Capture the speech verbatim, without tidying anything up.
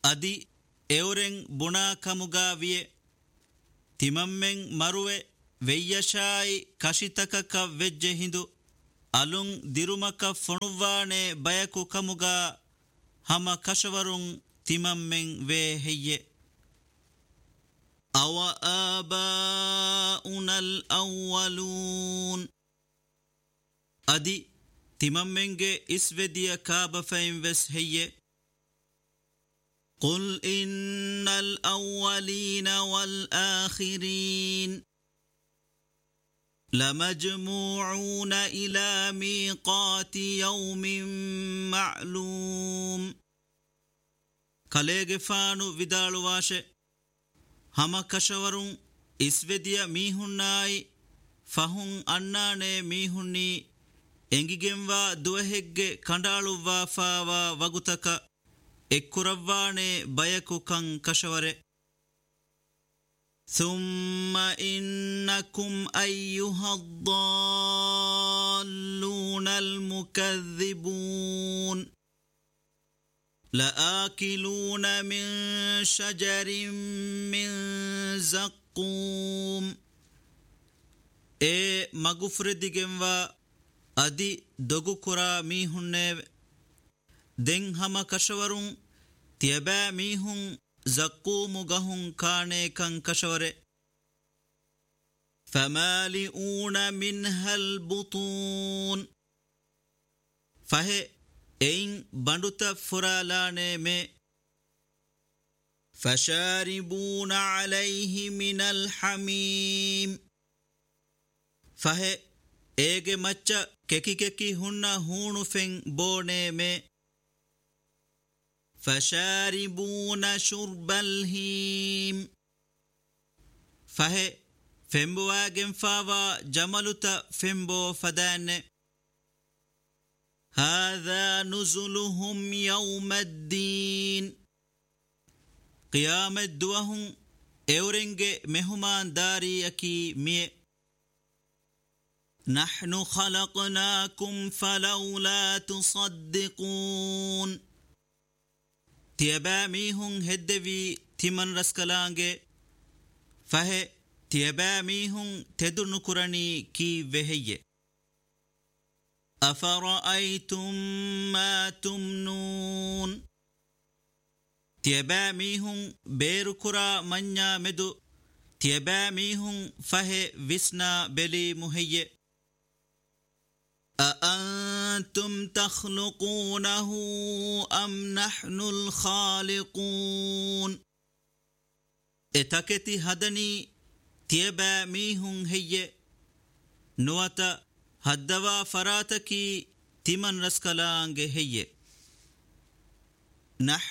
ಅದಿ ಎವರೆಂ ಬುಣಾ ಕಮುಗಾವಿಯೆ ತಿಮಮ್ಮೆಂ ಮರುವೆ ವೆಯ್ಯಶಾಯಿ ಕಶಿತಕಕ ವೆಜ್ಜೆ ಹಿಂದು ಅಲುಂ ದಿರುಮಕ ಫೊಣುವಾಣೆ ಬಯಕು ಕಮುಗಾ ಹಮ ಕಶವರುಂ ತಿಮಮ್ಮೆಂ ವೇ ಹೆಯ್ಯೆ ಅವ ಆಬಾಉನಲ್ ಅವ್ವಲೂನ್ ಅದಿ ತಿಮಮ್ಮೆಂಗೆ ಇಸ್ವೆದಿಯ ಕಾಬಫೈಂ ವೆಸ್ ಹೆಯ್ಯೆ قل إن الأولين والآخرين لمجموعون إلى ميقات يوم معلوم ಕಲೆಗೆಫಾನು ವಿದಾಳುವಾಶೆ ಹಮ ಕಶವರುಂ ಇಸ್ವೆದಿಯ ಮೀಹುನ್ನಾಯಿ ಫಹುಂ ಅಣ್ಣಾಣೆ ಮೀಹುಣ್ಣಿ ಎಂಗಿಗೆಂವಾ ದುವಹೆಗ್ಗೆ ಕಂಡಾಳುವ್ವಾ ಫಾವಾ ವಗುತಕ ಎಕ್ಕುರವ್ವಾಣೆ ಬಯಕು ಕಂ ಕಶವರೆ ثم إنكم أيها الضالون المكذبون لآكلون من شجر من زقوم اے مغفر دیگنوا ادی دگو کرا میہنے دن ہم کشوروں تیبا میہن زقوم گہن کانے کن کشورے فمالئون منها البطون فہے این بندت فرالانے میں فشاربون عليه من الحميم فہے ایگے مچا ککی ککی ہننا ہونو فین بونے میں فشاربون شرب الهيم فهي فيمبواغن فاوا جملتا فيمبو فدان هذا نزلهم يوم الدين قيام الدوهم اورنگ مهمان داري اكي مي نحن خلقناكم فلولا تصدقون تيبا ميهن هدوي تيمن رسكلانگه فهي تيبا ميهن تدر نكراني كي وهي أفرأيتم ما تمنون تيبا ميهن بيركرا منيا مدو تيبا ميهن فهي وسنا بلي مهي أأنتم تخلقونه أم نحن الخالقون اتكتي هدني تيبا ميهن هي نوتا هدوا فراتكي تمن رسكلانگ هي نحن